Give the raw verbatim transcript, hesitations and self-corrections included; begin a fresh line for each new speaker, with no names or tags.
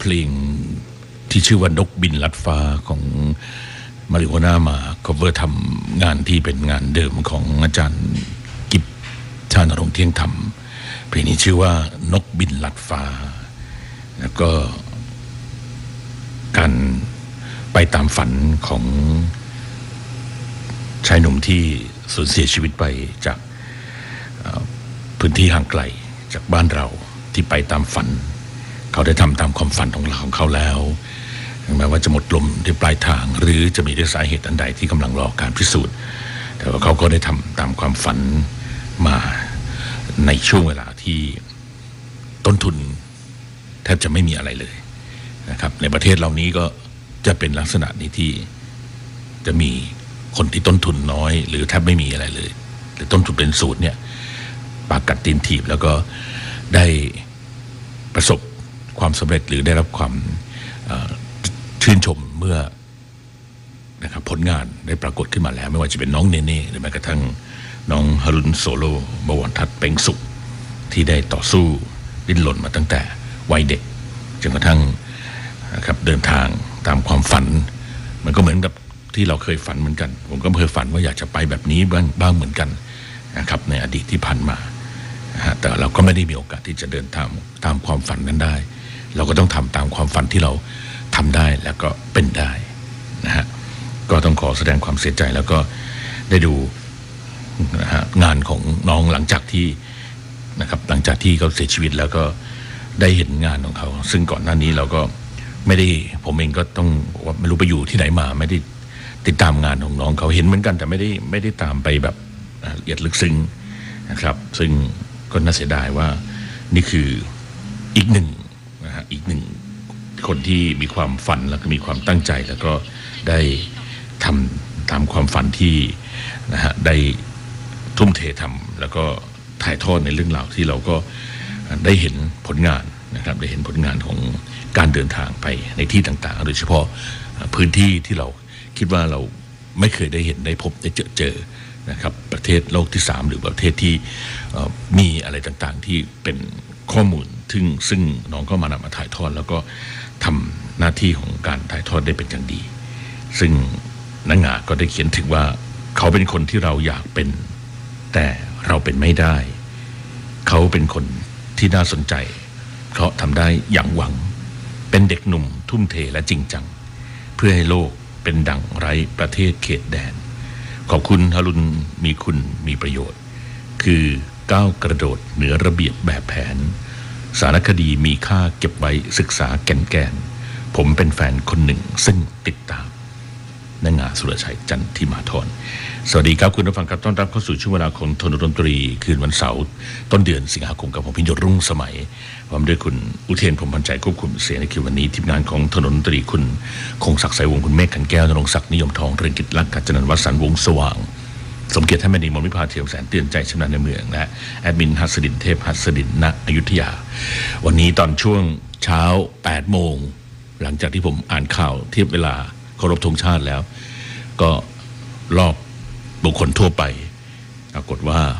เพลงที่ชื่อว่านกบินลัดฟ้าของมาริโอน่ามา cover ทำงานที่เป็นงานเดิมของอาจารย์กิบชานรงค์เที่ยงธรรมเพลงนี้ชื่อว่านกบินลัดฟ้าแล้วก็การไปตามฝันของชายหนุ่มที่สูญเสียชีวิตไปจากพื้นที่ห่างไกลจากบ้านเราที่ไปตามฝันเขาได้ทำตามความฝันของเราของเขาแล้วแม้ว่าจะหมดลมที่ปลายทางหรือจะมีด้วยสาเหตุอันใดที่กำลังรอการพิสูจน์แต่ว่าเขาก็ได้ทำตามความฝันมาในช่วงเวลาที่ต้นทุนแทบจะไม่มีอะไรเลยนะครับในประเทศเหล่านี้ก็จะเป็นลักษณะนี้ที่จะมีคนที่ต้นทุนน้อยหรือแทบไม่มีอะไรเลยหรือต้นทุนเป็นศูนย์เนี่ยปากกัดตีนถีบแล้วก็ได้ประสบความสำเร็จหรือได้รับความชื่นชมเมื่อนะครับผลงานได้ปรากฏขึ้นมาแล้วไม่ว่าจะเป็นน้องเนเน่หรือแม้กระทั่งน้องฮารุนโซโลบวรทัศน์เป่งสุขที่ได้ต่อสู้ดิ้นรนมาตั้งแต่วัยเด็กจนกระทั่งนะครับเดินทางตามความฝันมันก็เหมือนกับที่เราเคยฝันเหมือนกันผมก็เคยฝันว่าอยากจะไปแบบนี้บ้างบ้างเหมือนกันนะครับในอดีตที่ผ่านมาแต่เราก็ไม่ได้มีโอกาสที่จะเดินทางตามความฝันนั้นได้เราก็ต้องทำตามความฝันที่เราทำได้แล้วก็เป็นได้นะฮะก็ต้องขอแสดงความเสียใจแล้วก็ได้ดูนะฮะงานของน้องหลังจากที่นะครับหลังจากที่เขาเสียชีวิตแล้วก็ได้เห็นงานของเขาซึ่งก่อนหน้านี้เราก็ไม่ได้ผมเองก็ต้องว่าไม่รู้ไปอยู่ที่ไหนมาไม่ได้ติดตามงานของน้องเขาเห็นเหมือนกันแต่ไม่ได้ไม่ได้ตามไปแบบละเอียดลึกซึ้งนะครับซึ่งก็น่าเสียดายว่านี่คืออีกหนึ่งนะฮะอีกหนึ่งคนที่มีความฝันแล้วก็มีความตั้งใจแล้วก็ได้ทำตามความฝันที่นะฮะได้ทุ่มเททำแล้วก็ถ่ายทอดในเรื่องราวที่เราก็ได้เห็นผลงานนะครับได้เห็นผลงานของการเดินทางไปในที่ต่างๆโดยเฉพาะพื้นที่ที่เราคิดว่าเราไม่เคยได้เห็นได้พบได้เจอเจอนะครับประเทศโลกที่สามหรือประเทศที่มีอะไรต่างๆที่เป็นข้อมูลซึ่งซึ่งน้องก็มานำมาถ่ายทอดแล้วก็ทำหน้าที่ของการถ่ายทอดได้เป็นอย่างดีซึ่งนักงาก็ได้เขียนถึงว่าเขาเป็นคนที่เราอยากเป็นแต่เราเป็นไม่ได้เขาเป็นคนที่น่าสนใจเพราะทำได้อย่างหวังเป็นเด็กหนุ่มทุ่มเทและจริงจังเพื่อให้โลกเป็นดั่งไร้ประเทศเขตแดนขอบคุณฮารุนมีคุณมีประโยชน์คือก้าวกระโดดเหนือระเบียบแบบแผนสารคดีมีค่าเก็บไว้ศึกษาแก่นแกนผมเป็นแฟนคนหนึ่งซึ่งติดตามนางงาสุรชัยจันทิมาธรสวัสดีครับคุณผู้ฟังครับต้อนรับเข้าสู่ช่วงเวลาของทนดนตรีคืนวันเสาร์ต้นเดือนสิงหาคมกับผมพิญญรุ่งสมัยพร้อมด้วยคุณอุเทนพรหมพันธ์ใจควบคุมเสียงในคืนวันนี้ทีมงานของทนดนตรีคุณคงศักดิ์สายวงศ์คุณเมฆขันแก้วนรงศักดิ์นิยมทองเรืองกิจลักษณ์กัจจนันท์วสันต์วงศ์สว่างสมเกียรติท่านแม่ดีมนวิภาเทียมแสนเตือนใจชำนาญในเมืองและแอดมินหัสดินเทพหัสดินณอยุธยาวันนี้ตอนช่วงเช้าแปดโมงหลังจากที่ผมอ่านข่าวเทียบเวลาเคารพธงชาติแล้วก็รอบบุคคลทั่วไปปรากฏว่า